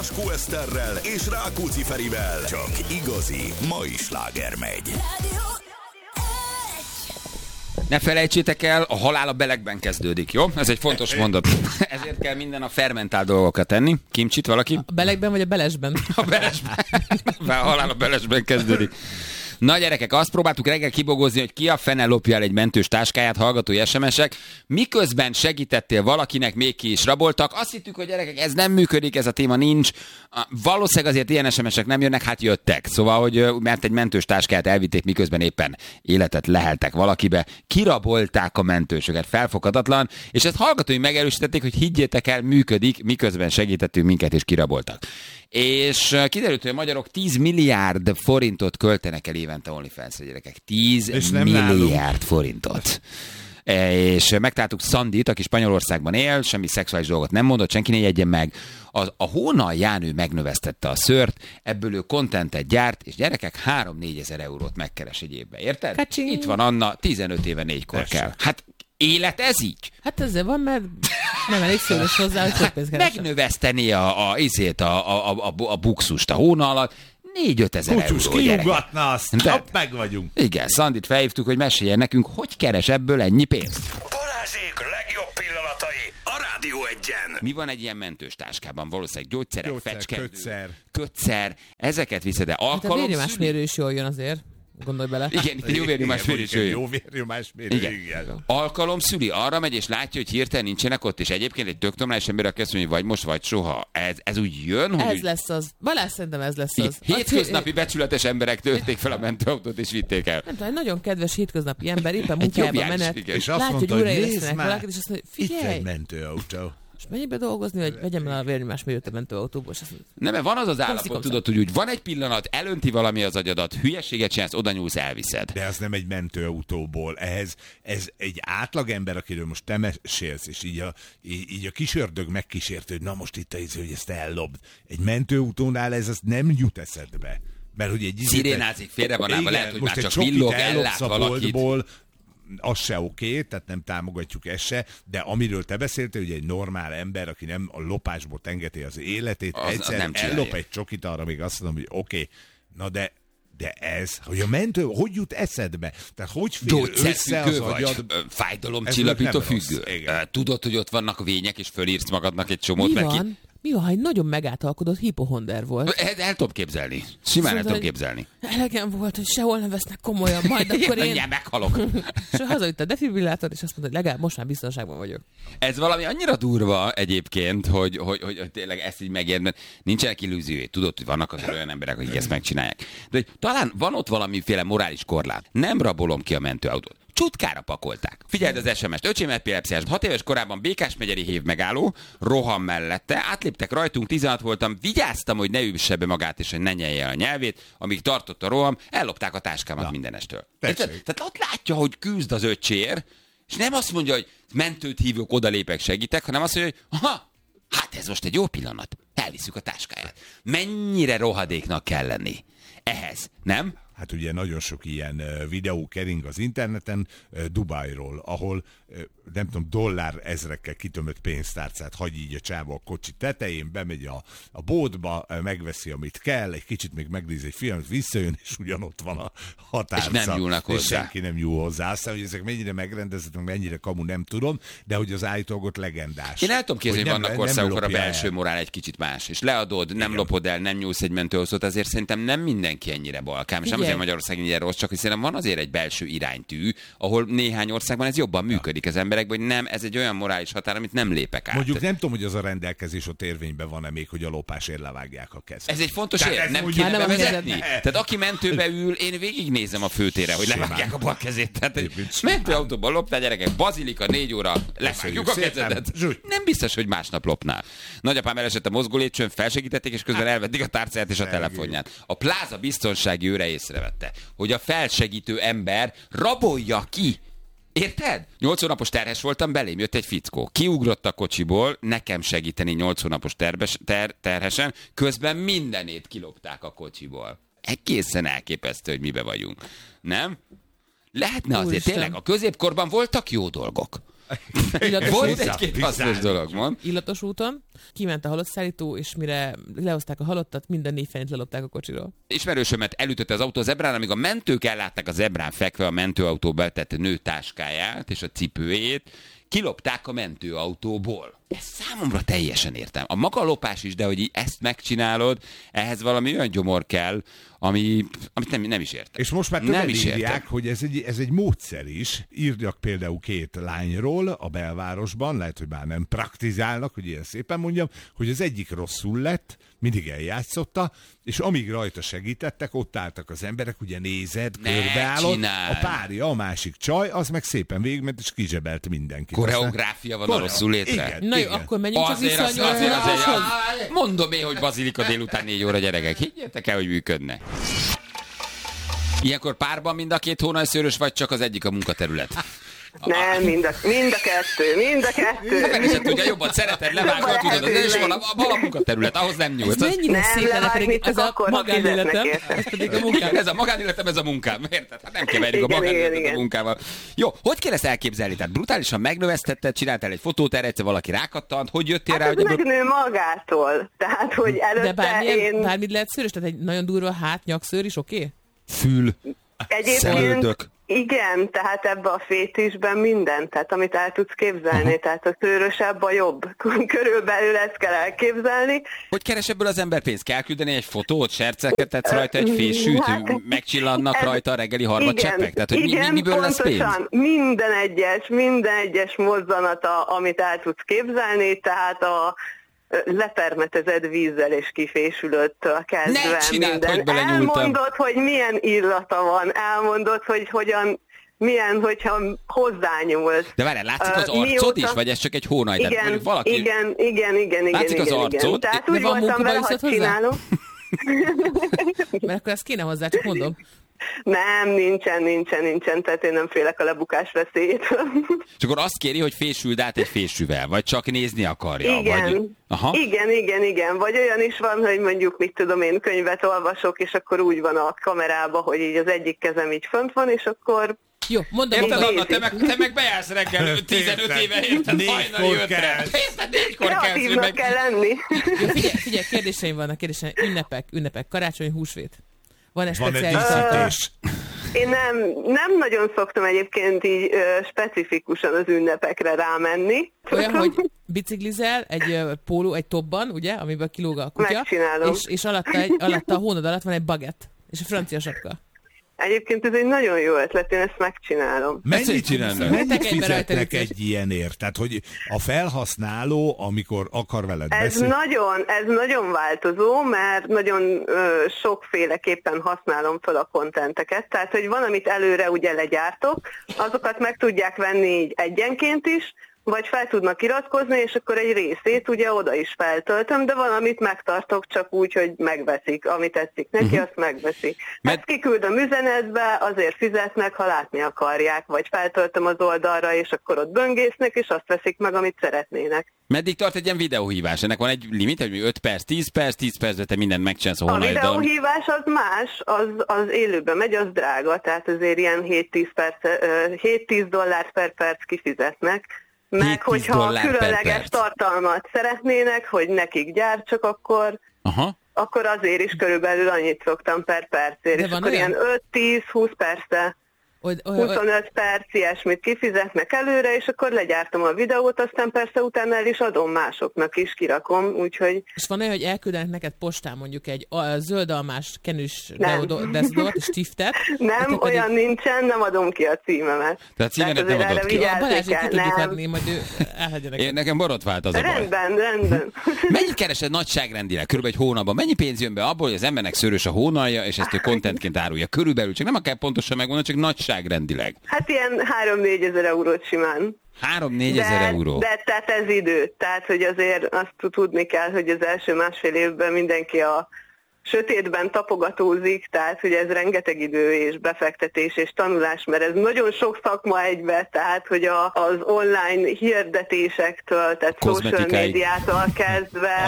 Eszterrel és Rákóczi Ferivel. Csak igazi mai sláger megy. Ne felejtsétek el, a halál a belegben kezdődik, jó? Ez egy fontos mondat. Ezért kell minden a fermentált dolgokat tenni. Kimcsit valaki? A belegben vagy a belesben? A belesben. A halál a belesben kezdődik. Na gyerekek, azt próbáltuk reggel kibogozni, hogy ki a fene lopja el egy mentős táskáját, hallgatói SMS-ek. Miközben segítettél valakinek, még ki is raboltak. Azt hittük, hogy gyerekek, ez nem működik, ez a téma nincs. Valószínűleg azért ilyen SMS-ek nem jönnek, hát jöttek. Szóval, hogy mert egy mentős táskáját elvitték, miközben éppen életet leheltek valakibe. Kirabolták a mentősöket, felfoghatatlan. És ezt hallgatói megerősítették, hogy higgyétek el, működik, miközben segítettünk minket és kiraboltak. És kiderült, hogy a magyarok 10 milliárd forintot költenek el évente OnlyFans-re, gyerekek. 10 milliárd forintot. És megtaláltuk Szandit, aki Spanyolországban él, semmi szexuális dolgot nem mondott, senki ne jegyen meg. A Hónal Jánő megnövesztette a szőrt, ebből ő contentet gyárt, és gyerekek 3-4 ezer eurót megkeres egy évben, érted? Kacsing. Itt van Anna, 15 éve 4-kor kell. Hát élet ez így? Hát ezzel van, mert nem elég szőrös hozzá, hogy sok pénzt keresem. Megnöveszteni a bukszust a Hóna alatt, 4-5 ezer euró. Kutyus kiugatna azt, hopp, meg vagyunk. Igen, Szandit felhívtuk, hogy meséljen nekünk, hogy keres ebből ennyi pénzt. Balázsék legjobb pillanatai a Rádió Egyen. Mi van egy ilyen mentős táskában? Valószínűleg gyógyszerek, fecske, kötszer. Ezeket viszed, de Hát a alkalom... vérnyomásmérő is jól jön azért. Gondolj bele. Igen, itt jó vérnyomásmérő is jön. Jó vérnyomásmérő, igen. Alkalom szüli, arra megy és látja, hogy hirtelen nincsenek ott, és egyébként egy tök normális ember, aki azt mondja, hogy vagy most, vagy soha. Ez úgy jön, hogy... Ez lesz az. Balázs, szerintem ez lesz az. Hétköznapi becsületes emberek tölték fel a mentőautót és vitték el. Nem tudom, egy nagyon kedves hétköznapi ember éppen munkájában menet. És azt látja, mondta, hogy hogy nézd újraélesztenek már, valakit, és azt mondja, itt figyelj, egy mentőautó. és mennyibe dolgozni, hogy vegyem el a vérnyomásmérőt a mentőautóból, és azt mondja, Nem, mert van az állapot, Komszi. tudod, hogy úgy van egy pillanat, elönti valami az agyadat, hülyeséget csinálsz, oda nyúlsz, elviszed. De az nem egy mentőautóból. Ez egy átlagember, akiről most te mesélsz, és így a kisördög megkísérte, hogy na most itt hogy ezt ellopd. Egy mentőautónál ez azt nem jut eszedbe. Mert hogy egy Szirénázik, félre van állva, lehet, hogy már csak villog, ellát valakit. Az se oké, tehát nem támogatjuk ezt se, de amiről te beszéltél, hogy egy normál ember, aki nem a lopásból tengeti az életét, Az egyszer nem csinálja. ellop egy csokit, arra még azt mondom, hogy oké, na de ez, hogy a mentő, hogy jut eszedbe? Tehát hogy fér össze az Gyógyszerfüggő vagy? agyad? Fájdalomcsillapító Ez nem rossz, függő? igen. Tudod, hogy ott vannak a vények, és fölírsz magadnak egy csomót, mi mert van? Mi van, ha egy nagyon megáltalkodott hipohonder volt? El tudom képzelni. Simán el Azt tudom mondta, képzelni. Elegem volt, hogy sehol nem vesznek komolyan, majd akkor én... Mindjárt meghalok. És hazavitt a defibrillátor, és azt mondta, hogy legalább most már biztonságban vagyok. Ez valami annyira durva egyébként, hogy tényleg ezt így megérd, mert nincsenek illúziói. Tudod, hogy vannak azért olyan emberek, akik ezt megcsinálják. De hogy talán van ott valamiféle morális korlát. Nem rabolom ki a mentőautót. Csutkára pakolták. Figyeld az SMS-t, öcsém epilepsziás, 6 éves korában Békás-megyeri hév megálló, roham mellette, átléptek rajtunk, 16 voltam, vigyáztam, hogy ne üsse be magát, és hogy ne nyelje a nyelvét, amíg tartott a roham, ellopták a táskámat mindenestől. Tehát ott látja, hogy küzd az öcsér, és nem azt mondja, hogy mentőt hívok, odalépek, segítek, hanem azt mondja, hogy hát ez most egy jó pillanat, elviszük a táskáját. Mennyire rohadéknak kell lenni ehhez, nem? Hát ugye nagyon sok ilyen videó kering az interneten Dubájról, ahol nem tudom, dollár ezrekkel kitömött pénztárcát hagy így a csáva a kocsi tetején, bemegy a boltba, megveszi, amit kell, egy kicsit még megnézi egy filmet, visszajön, és ugyanott van a határca. És nem nyúlnak hozzá. És senki nem nyúl hozzá. Aztán, hogy ezek mennyire megrendezettek, mennyire kamu, nem tudom, de hogy az állítólag ott legendás. Én el tudom képzelni, hogy vannak országok, a lopja belső el. morál egy kicsit más, és leadod, nem lopod el, nem nyúlsz egy mentőautót, azért szerintem nem mindenki ennyire balkám, és nem azért Magyarország ennyire rossz, csak hogy szerintem van azért egy belső iránytű, ahol néhány országban ez jobban működik az emberekben, hogy nem, ez egy olyan morális határ, amit nem lépek át. Mondjuk nem tudom, hogy az a rendelkezés ott érvényben van-e még, hogy a lopásért levágják a kezet. Ez egy fontos Tehát ér, ez nem mondjuk- kéne nem bevezetni. az Tehát aki mentőbe ül, én végignézem a főtére, hogy levágják a bal kezét. Tehát egy Simán. mentőautóban loptál, gyerekek, bazilika 4 óra, levágjuk a Szépen. kezedet. Zsúly. Nem biztos, hogy másnap lopnál. Nagyapám elesett a mozgólépcsőn, felsegítették, és közben elvették a tárcáját és a telefonját. A pláza biztonsági őre észrevette, hogy a felsegítő ember rabolja ki. Érted? 8 hónapos terhes voltam, belém jött egy fickó. Kiugrott a kocsiból, nekem segíteni 8 hónapos terhesen, közben mindenét kilopták a kocsiból. Egészen elképesztő, hogy mibe vagyunk. Nem? Lehetne azért, Úristen. tényleg, a középkorban voltak jó dolgok. Volt egy-két hasznos dolog, mond. Illatos úton, kiment a halottszállító, és mire lehozták a halottat, minden 4 fenyt lelopták a kocsiról. Ismerősömet elütötte az autó a zebrán, amíg a mentők ellátták a zebrán fekve a mentőautó betett nő táskáját és a cipőjét, kilopták a mentőautóból. Ez számomra teljesen értem. A maga lopás is, de hogy ezt megcsinálod, ehhez valami olyan gyomor kell, amit nem is értek. És most már többen írják, hogy ez egy módszer is. Írjak például 2 lányról a belvárosban, lehet, hogy már nem praktizálnak, hogy ilyen szépen mondjam, hogy az egyik rosszul lett, mindig eljátszotta, és amíg rajta segítettek, ott álltak az emberek, ugye nézed, körbeállott, a párja, a másik csaj, az meg szépen végigment, és kizsebelt mindenkit. Koreográfia van a rosszul létre. Igen, Na jó, akkor menjünk csak vissza a azért. Mondom én, hogy bazilika délután 4 óra, gyerekek. Higgyétek el, hogy működne. Ilyenkor párban mind a 2 hónajszőrös, vagy csak az egyik a munkaterület? Nem, mind a kettő. Meg is tudja, jobban szereted, levágod, tudod, és vala munkaterület, ahhoz nem nyúlsz. Ez mennyire szép lenne, pedig ez a akkor, magánéletem, ez pedig a munkám. Ez a magánéletem, ez a munkám, érted? Hát nem keverjük a magánéletet a munkával. Jó, hogy kell ezt elképzelni? Tehát brutálisan megnövesztetted, csináltál egy fotót, erre egyszer valaki rákattant, hogy jöttél rá, Hát hogy... ez megnő magától. Tehát, hogy előtte bármit lehet szőrös? Tehát egy nagyon durva nyakszőr is oké? Fül, szemöldök. Igen, tehát ebbe a fétisben minden, tehát amit el tudsz képzelni, tehát a szőrösebb a jobb. Körülbelül ezt kell elképzelni. Hogy keres ebből az ember pénzt? Kell küldeni egy fotót, serceket tetsz rajta, egy fésűt, megcsillannak rajta a reggeli harmadcseppek? Tehát, hogy miből lesz pénz? Minden egyes mozzanata, amit el tudsz képzelni, tehát a lepermetezed vízzel és kifésülöttől kezdve ne csináld, minden. Hogy belenyúltam. Elmondod, hogy milyen illata van, elmondod, hogy milyen, hogyha hozzányúlsz. De várjál, látszik az arcod is, vagy ez csak egy hónaj? Igen, valaki... igen. Látszik az arcod? Tehát úgy voltam vele, hogy csinálom. Mert akkor ezt kéne hozzá, csak mondom. Nem, nincsen, tehát én nem félek a lebukás veszélyétől. És akkor azt kéri, hogy fésüld át egy fésűvel, vagy csak nézni akarja? Igen, vagy... Aha. Igen. Vagy olyan is van, hogy mondjuk, mit tudom én, könyvet olvasok, és akkor úgy van a kamerába, hogy így az egyik kezem így fönt van, és akkor... Jó, mondom, érted, Anna, te meg bejársz reggel 15 éve, érted, hajnali 5-re. Érted, 4-kor kreatívnak kell lenni. Jó, figyelj, kérdéseim vannak, ünnepek, karácsony, húsvét. Van-e Van egy speciális díszítés? Én nem nagyon szoktam egyébként így specifikusan az ünnepekre rámenni. Olyan, hogy biciklizel egy póló, egy topban, ugye, amiből kilóg a kutya. Megcsinálom. És alatta a hónod alatt van egy bagett, és a francia sapka. Egyébként ez egy nagyon jó ötlet, én ezt megcsinálom. Mennyit Mentek egybe rajta, fizetnek egy ilyenért? Tehát, hogy a felhasználó, amikor akar veled Ez beszélni... nagyon változó, mert nagyon sokféleképpen használom fel a kontenteket. Tehát, hogy van, amit előre ugye legyártok, azokat meg tudják venni így egyenként is, vagy fel tudnak iratkozni, és akkor egy részét ugye oda is feltöltöm, de valamit megtartok csak úgy, hogy megveszik. Amit tetszik neki, azt megveszik. Ezt kiküldöm üzenetbe, azért fizetnek, ha látni akarják, vagy feltöltöm az oldalra, és akkor ott böngésznek, és azt veszik meg, amit szeretnének. Meddig tart egy ilyen videóhívás? Ennek van egy limit, hogy 5 perc, 10 percben te mindent megcsinálsz a A hónaiddal. videóhívás az más, az élőben megy, az drága, tehát azért ilyen 7-10 dollár per perc kifizetnek. Meg hogyha különleges tartalmat szeretnének, hogy nekik gyártsak, akkor azért is körülbelül annyit szoktam per percért. És akkor ilyen 5-10-20 percre, 25 perc ilyesmit kifizetnek előre, és akkor legyártom a videót, aztán persze utána el is adom másoknak is, kirakom, úgyhogy... És van olyan, hogy elküldenek neked postán mondjuk egy zöldalmás kenűs deodort és stiftet? Nem, olyan nincsen, nem adom ki a címemet. Tehát címenet nem adod ki. Balázsik ki tudjuk adni, majd ő elhagyja neked. Nekem borotvált az a baj. Rendben. Mennyit keresed nagyságrendileg? Körülbelül egy hónapban. Mennyi pénz jön be abból, hogy az embernek szőrös a hónalja, és ezt ő contentként árulja? Körülbelül, csak nem kell pontosan megmondani, csak nagyságrendileg. Hát ilyen 3-4 ezer eurót simán. 3-4 ezer euró. De tehát ez idő. Tehát, hogy azért azt tudni kell, hogy az első másfél évben mindenki a sötétben tapogatózik, tehát, hogy ez rengeteg idő és befektetés és tanulás, mert ez nagyon sok szakma egybe, tehát, hogy az online hirdetésektől, tehát social médiától kezdve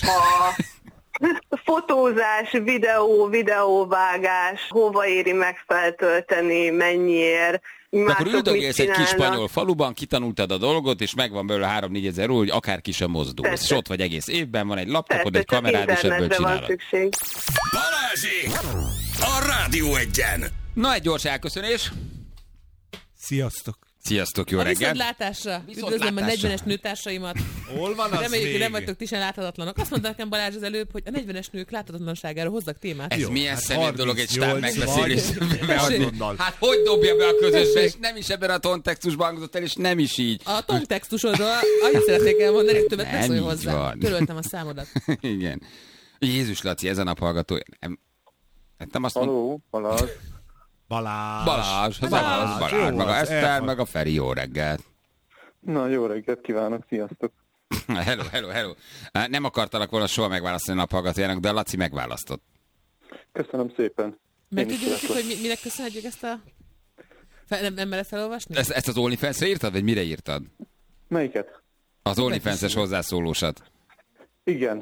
a fotózás, videóvágás, hova éri meg feltölteni, mennyiért, De akkor üldögélsz egy kis spanyol faluban, kitanultad a dolgot, és megvan belőle 3-4 ezer euró, hogy akár ki sem mozdulsz. Persze. És ott vagy egész évben, van egy laptopod, egy Persze, kamerád, és ebből internetre van csinálod. szükség. Balázsék! A Rádió Egyen! Na, egy gyors elköszönés. Sziasztok! Sziasztok, jó A reggelt! viszontlátásra! Üdvözlöm a Viszontlátásra. 40-es nőtársaimat! Hol van az Reméljük, hogy még? nem vagytok ti sem láthatatlanok. Azt mondta nekem Balázs az előbb, hogy a 40-es nők láthatatlanságára hozzak témát. Ez Jó, milyen hát szemét dolog egy stáb 38 megbeszélésben beadni. azonnal. Hát hogy dobja be a közösbe, és nem is ebben a kontextusban hangzott el, és nem is így. A kontextusodról annyit szeretnék elmondani, hogy többet Nem ne szólj így hozzá. van. Töröltem a számodat. Igen. Jézus Laci, ez a nap hallgató. Nem azt mondom. Haló, Balázs. Balázs, jó Balázs, maga az, Eszter, elfog. meg a Feri, jó reggelt. Na, jó reggelt kívánok, sziasztok. Hello. Nem akartalak volna soha megválasztani a naphallgatójának, de a Laci megválasztott. Köszönöm szépen. Meg Én is tudjuk, szeretlek. hogy minek köszönhetjük ezt a... Nem mered felolvasni? Ezt az OnlyFans-re írtad, vagy mire írtad? Melyiket? Az OnlyFans-es hozzászólósat. Igen.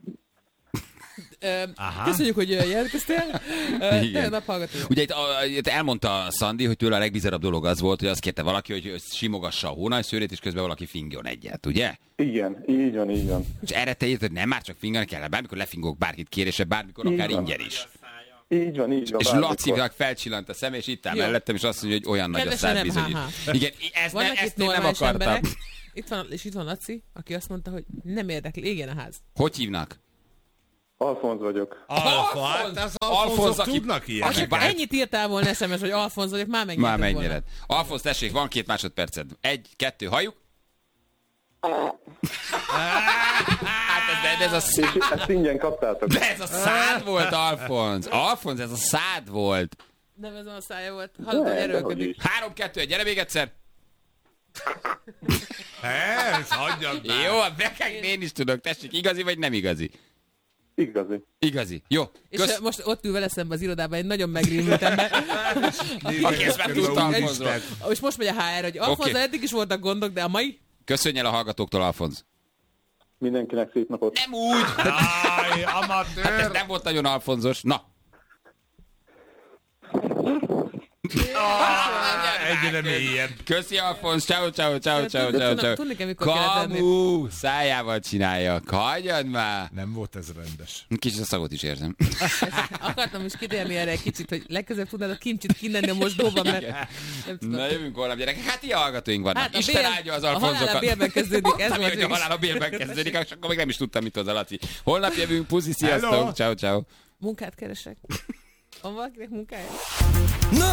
Köszönjük, hogy jelentkeztél. Igen. Naphallgató. Ugye itt elmondta Szandi, hogy tőle a legbizarabb dolog az volt, hogy azt kérte valaki, hogy simogassa a hónajszőrét, és közben valaki fingjon egyet, ugye? Igen, így van. És erre te írtad, hogy nem már csak fingani kell, bármikor lefingok bárkit kérése, bármikor akár Így van. ingyen is. Így van. És bármikor. Lacinak felcsillant a szem, és itt áll Jó. mellettem, és azt mondja, hogy olyan nagy a Kedvesen szád nem, bizony. ha-ha. Igen, Vannak ezt itt én nem normális akartam. emberek. Itt van Laci, aki azt mondta, hogy nem érdekli, égjen a ház. Hogy hívnak? Alfonz vagyok. Alfonz, tudnak aki ilyeneket. bár... Ennyit írtál volna SMS, hogy Alfonz vagyok, már Már megnyerted volna. megnyered. Alfonz, tessék, van 2 másodperced. 1, 2, halljuk. Hát ez a És ezt ingyen kaptátok. De ez a szád volt, Alfonz. Alfonz, ez a szád volt. Nem ez a szája volt. Hallod, hogy dehogy erőlködik. is. 3, 2, 1, gyere még egyszer. Ez, hagyjad már. Jó, a bekek én is tudok. Tessék, igazi vagy nem igazi? Igazi. Igazi. Jó. És Kösz. most ott ül vele szembe az irodában egy nagyon megrémült ember. Aki ezt már tudta Alfonzról. És most megy a HR, hogy Alfonz, Oké. eddig is voltak gondok, de a mai... Köszönj el a hallgatóktól, Alfonz. Mindenkinek szép napot. Nem úgy. Áj, Hát ez amatőr. nem volt nagyon alfonzos. Na. Egyre mélyebb. Köszi, Alfonz. Ciao. Tudni kell, mikor kell tenni. Kamu. Szájával csinálja. Hagyjad már. Nem volt ez rendes. Kicsit a szagot is érzem. Akartam is kitérni erre egy kicsit, hogy legközelebb tudnád a kimcsit kinnenni a mosdóban, mert nem tudom. Na jövünk holnap, gyerekek. Hát ilyen hallgatóink vannak. Hát Isten áldja az Alfonzokat. a halál a bérben kezdődik, ez Ami, volt hogy a mégis. halál a bérben kezdődik, és akkor még nem is tudtam, mit hoz a Laci. Holnap jövünk, puszi, Hello. sziasztok. Ciao. Munkát keresek. Van valakinek munkája? Na